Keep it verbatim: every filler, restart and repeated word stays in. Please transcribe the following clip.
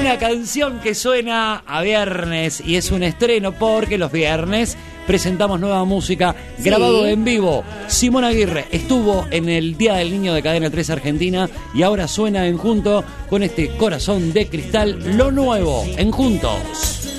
Una canción que suena a viernes y es un estreno porque los viernes presentamos nueva música Sí. grabado en vivo. Simón Aguirre estuvo en el Día del Niño de Cadena tres Argentina y ahora suena en Junto con este Corazón de Cristal, lo nuevo en Juntos.